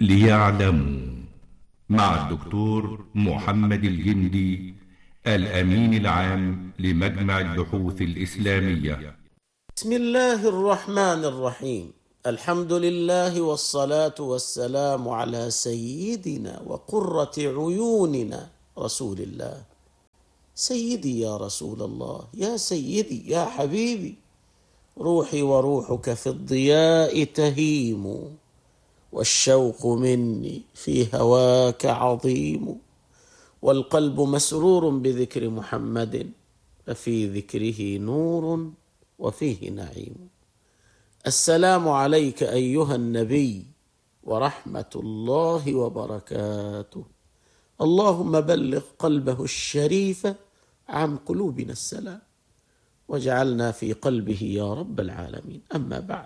ليعلموا مع الدكتور محمد الجندي الأمين العام لمجمع البحوث الإسلامية. بسم الله الرحمن الرحيم. الحمد لله والصلاة والسلام على سيدنا وقرة عيوننا رسول الله. سيدي يا رسول الله، يا سيدي يا حبيبي، روحي وروحك في الضياء تهيم، والشوق مني في هواك عظيم، والقلب مسرور بذكر محمد، ففي ذكره نور وفيه نعيم. السلام عليك أيها النبي ورحمة الله وبركاته. اللهم بلغ قلبه الشريف عن قلوبنا السلام، واجعلنا في قلبه يا رب العالمين. أما بعد،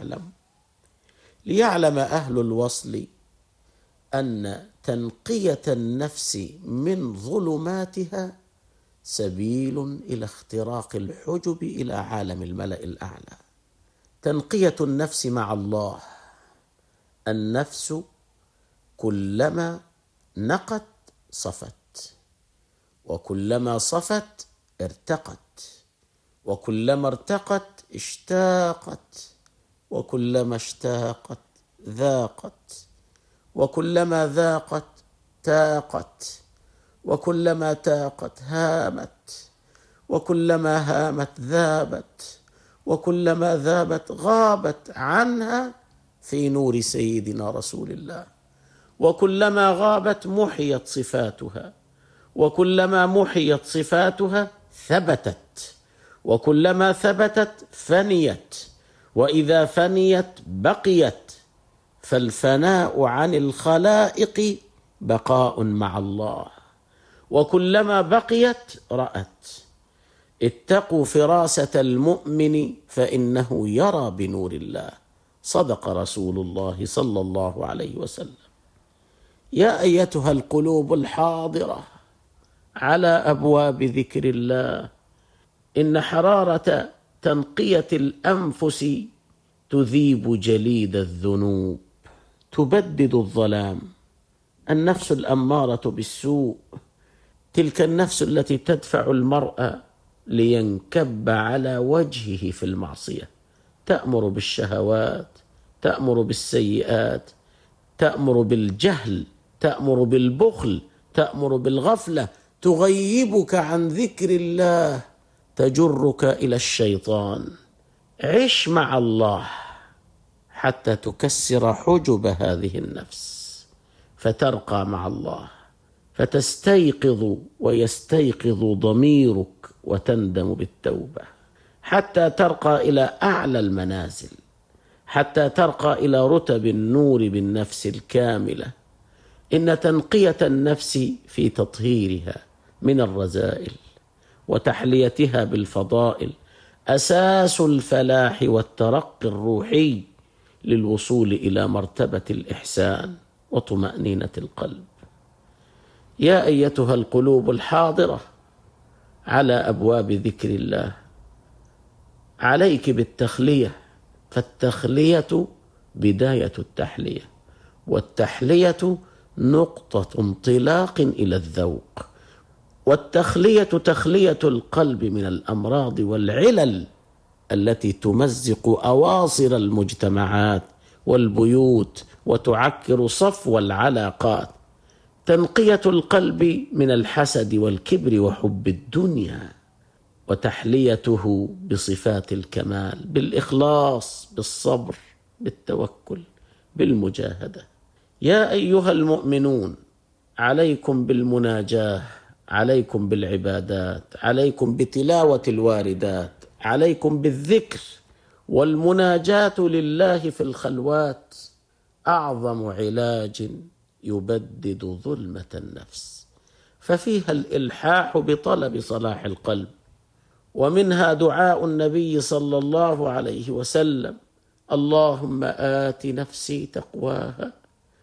ليعلم أهل الوصل أن تنقية النفس من ظلماتها سبيل إلى اختراق الحجب إلى عالم الملأ الأعلى. تنقية النفس مع الله. النفس كلما نقت صفت، وكلما صفت ارتقت، وكلما ارتقت اشتاقت، وكلما اشتاقت ذاقت، وكلما ذاقت تاقت، وكلما تاقت هامت، وكلما هامت ذابت، وكلما ذابت غابت عنها في نور سيدنا رسول الله، وكلما غابت محيت صفاتها، وكلما محيت صفاتها ثبتت، وكلما ثبتت فنيت، وإذا فنيت بقيت. فالفناء عن الخلائق بقاء مع الله، وكلما بقيت رأت. اتقوا فراسة المؤمن فإنه يرى بنور الله. صدق رسول الله صلى الله عليه وسلم. يا أيتها القلوب الحاضرة على أبواب ذكر الله، إن حرارة تنقية الأنفس تذيب جليد الذنوب، تبدد الظلام. النفس الأمارة بالسوء، تلك النفس التي تدفع المرء لينكب على وجهه في المعصية، تأمر بالشهوات، تأمر بالسيئات، تأمر بالجهل، تأمر بالبخل، تأمر بالغفلة، تغيبك عن ذكر الله، تجرك إلى الشيطان. عش مع الله حتى تكسر حجب هذه النفس، فترقى مع الله، فتستيقظ ويستيقظ ضميرك وتندم بالتوبة، حتى ترقى إلى أعلى المنازل، حتى ترقى إلى رتب النور بالنفس الكاملة. إن تنقية النفس في تطهيرها من الرذائل وتحليتها بالفضائل أساس الفلاح والترقي الروحي للوصول إلى مرتبة الإحسان وطمأنينة القلب. يا أيتها القلوب الحاضرة على أبواب ذكر الله، عليك بالتخلية، فالتخلية بداية التحلية، والتحلية نقطة انطلاق إلى الذوق، والتخلية تخلية القلب من الأمراض والعلل التي تمزق أواصر المجتمعات والبيوت وتعكر صفو العلاقات. تنقية القلب من الحسد والكبر وحب الدنيا، وتحليته بصفات الكمال، بالإخلاص، بالصبر، بالتوكل، بالمجاهدة. يا أيها المؤمنون، عليكم بالمناجاة، عليكم بالعبادات، عليكم بتلاوة الواردات، عليكم بالذكر. والمناجاة لله في الخلوات أعظم علاج يبدد ظلمة النفس، ففيها الإلحاح بطلب صلاح القلب، ومنها دعاء النبي صلى الله عليه وسلم: اللهم آت نفسي تقواها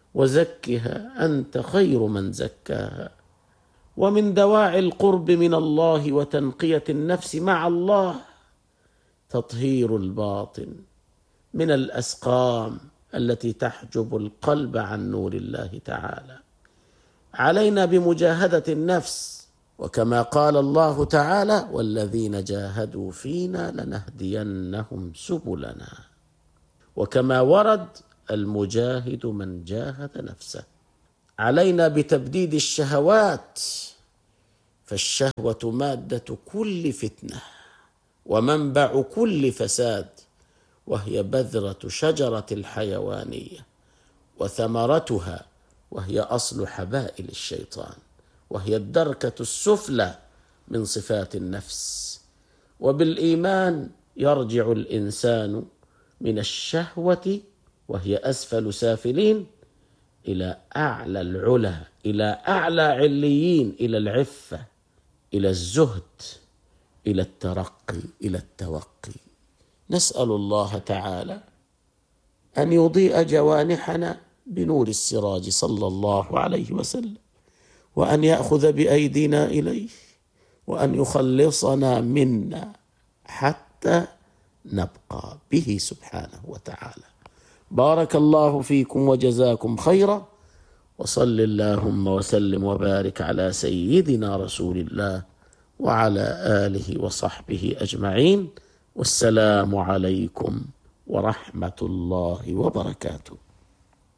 وزكها أنت خير من زكاها. ومن دواعي القرب من الله وتنقية النفس مع الله تطهير الباطن من الأسقام التي تحجب القلب عن نور الله تعالى. علينا بمجاهدة النفس، وكما قال الله تعالى: والذين جاهدوا فينا لنهدينهم سبلنا. وكما ورد: المجاهد من جاهد نفسه. علينا بتبديد الشهوات، فالشهوة مادة كل فتنة ومنبع كل فساد، وهي بذرة شجرة الحيوانية، وثمرتها وهي أصل حبائل الشيطان، وهي الدركة السفلى من صفات النفس. وبالإيمان يرجع الإنسان من الشهوة وهي أسفل سافلين إلى أعلى العلا، إلى أعلى عليين، إلى العفة، إلى الزهد، إلى الترقي، إلى التوقي. نسأل الله تعالى أن يضيء جوانحنا بنور السراج صلى الله عليه وسلم، وأن يأخذ بأيدينا إليه، وأن يخلصنا منا حتى نبقى به سبحانه وتعالى. بارك الله فيكم وجزاكم خيرا، وصل اللهم وسلم وبارك على سيدنا رسول الله وعلى آله وصحبه أجمعين. والسلام عليكم ورحمة الله وبركاته.